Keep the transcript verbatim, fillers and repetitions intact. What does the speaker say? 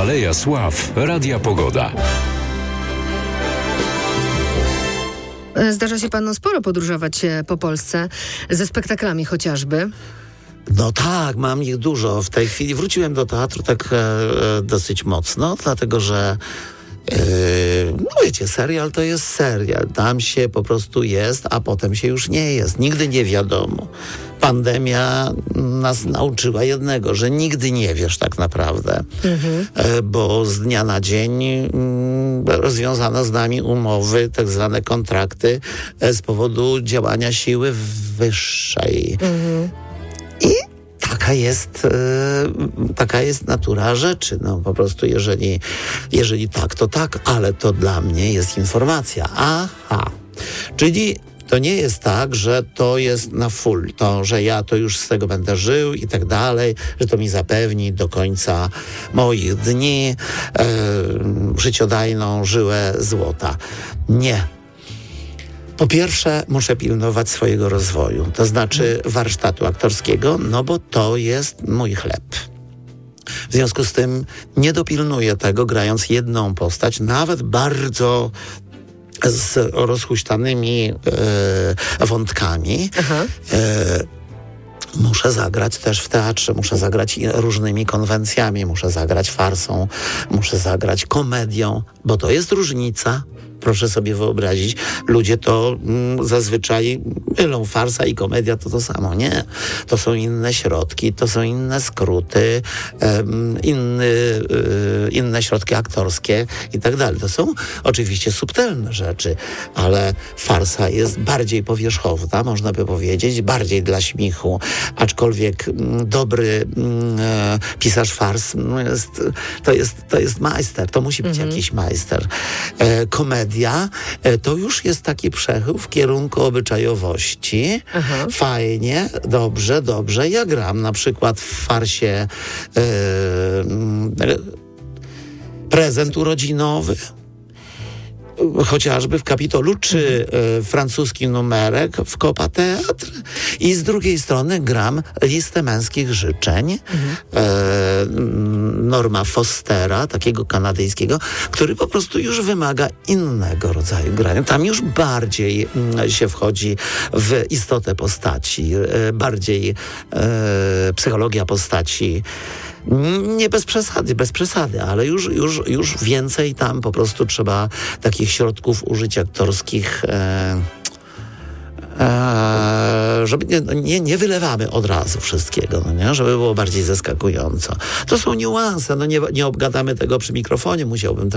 Aleja Sław Radia Pogoda. Zdarza się panu sporo podróżować po Polsce, ze spektaklami chociażby. No tak, mam ich dużo. W tej chwili wróciłem do teatru tak e, dosyć mocno, dlatego że e, no wiecie, serial to jest serial. Tam się po prostu jest, a potem się już nie jest. Nigdy nie wiadomo. Pandemia nas nauczyła jednego, że nigdy nie wiesz tak naprawdę, mhm. e, bo z dnia na dzień mm, rozwiązano z nami umowy, tak zwane kontrakty e, z powodu działania siły wyższej. Mhm. I taka jest, e, taka jest natura rzeczy. No po prostu jeżeli, jeżeli tak, to tak, ale to dla mnie jest informacja. Aha, czyli to nie jest tak, że to jest na full, to, że ja to już z tego będę żył i tak dalej, że to mi zapewni do końca moich dni e, życiodajną żyłę złota. Nie. Po pierwsze, muszę pilnować swojego rozwoju, to znaczy warsztatu aktorskiego, no bo to jest mój chleb. W związku z tym nie dopilnuję tego, grając jedną postać, nawet bardzo z rozhuśtanymi e, wątkami. E, muszę zagrać też w teatrze, muszę zagrać różnymi konwencjami, muszę zagrać farsą, muszę zagrać komedią, bo to jest różnica. Proszę sobie wyobrazić, ludzie to mm, zazwyczaj mylą, farsa i komedia to to samo. Nie, to są inne środki, to są inne skróty, um, inny, y, inne środki aktorskie i tak dalej. To są oczywiście subtelne rzeczy, ale farsa jest bardziej powierzchowna, można by powiedzieć, bardziej dla śmiechu, aczkolwiek mm, dobry mm, e, pisarz fars no jest, to, jest, to jest majster, to musi być mhm. jakiś majster. E, komedia to już jest taki przechył w kierunku obyczajowości. Aha. Fajnie, dobrze, dobrze. Ja gram na przykład w farsie e, prezent urodzinowy, chociażby w Kapitolu, czy e, francuski numerek w Copa Teatr i z drugiej strony gram listę męskich życzeń mhm. e, Norma Fostera, takiego kanadyjskiego, który po prostu już wymaga innego rodzaju grania. Tam już bardziej m, się wchodzi w istotę postaci, e, bardziej e, psychologia postaci. Nie bez przesady, bez przesady, ale już, już, już więcej tam po prostu trzeba takich środków użyć aktorskich, e, e, żeby nie, nie, nie wylewamy od razu wszystkiego, no nie? Żeby było bardziej zaskakująco. To są niuanse, no nie, nie obgadamy tego przy mikrofonie, musiałbym